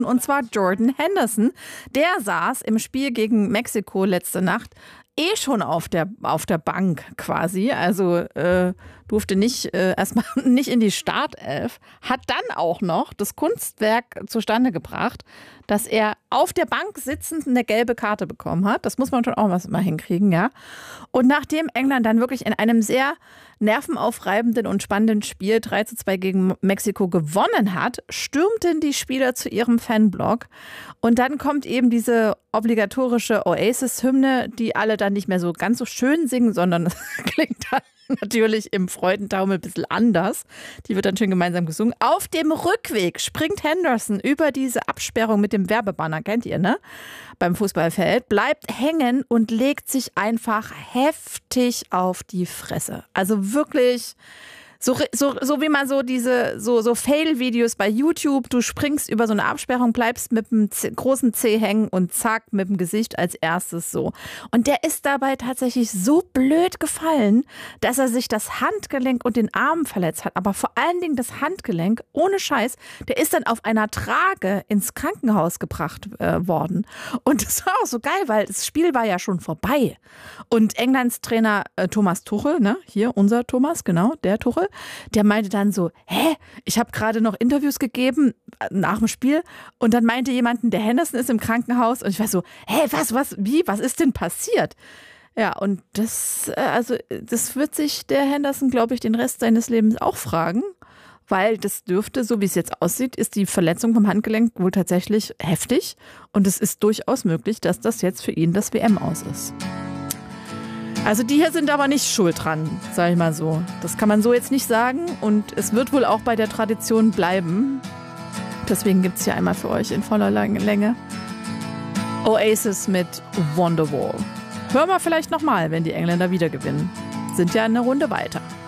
Und zwar Jordan Henderson. Der saß im Spiel gegen Mexiko letzte Nacht schon auf der Bank quasi. Also durfte erstmal nicht in die Startelf. Hat dann auch noch das Kunstwerk zustande gebracht, dass er auf der Bank sitzend eine gelbe Karte bekommen hat. Das muss man schon auch mal hinkriegen, ja. Und nachdem England dann wirklich in einem sehr nervenaufreibenden und spannenden Spiel 3:2 gegen Mexiko gewonnen hat, stürmten die Spieler zu ihrem Fanblock. Und dann kommt eben diese obligatorische Oasis-Hymne, die alle dann nicht mehr so ganz so schön singen, sondern es klingt dann natürlich im Freudentaumel ein bisschen anders. Die wird dann schön gemeinsam gesungen. Auf dem Rückweg springt Henderson über diese Absperrung mit dem Werbebanner, kennt ihr, ne? Beim Fußballfeld, bleibt hängen und legt sich einfach heftig auf die Fresse. Also wirklich so wie man so diese so Fail-Videos bei YouTube, du springst über so eine Absperrung, bleibst mit dem großen Zeh hängen und zack, mit dem Gesicht als erstes so. Und der ist dabei tatsächlich so blöd gefallen, dass er sich das Handgelenk und den Arm verletzt hat. Aber vor allen Dingen das Handgelenk, ohne Scheiß, der ist dann auf einer Trage ins Krankenhaus gebracht worden. Und das war auch so geil, weil das Spiel war ja schon vorbei. Und Englands Trainer Thomas Tuchel, ne, hier unser Thomas, genau, der Tuchel, der meinte dann so, ich habe gerade noch Interviews gegeben nach dem Spiel und dann meinte jemand, der Henderson ist im Krankenhaus und ich war so, was ist denn passiert? Ja, und das wird sich der Henderson, glaube ich, den Rest seines Lebens auch fragen, weil das dürfte, so wie es jetzt aussieht, ist die Verletzung vom Handgelenk wohl tatsächlich heftig und es ist durchaus möglich, dass das jetzt für ihn das WM-Aus ist. Also die hier sind aber nicht schuld dran, sage ich mal so. Das kann man so jetzt nicht sagen und es wird wohl auch bei der Tradition bleiben. Deswegen gibt es hier einmal für euch in voller Länge Oasis mit Wonderwall. Hören wir vielleicht nochmal, wenn die Engländer wieder gewinnen. Sind ja eine Runde weiter.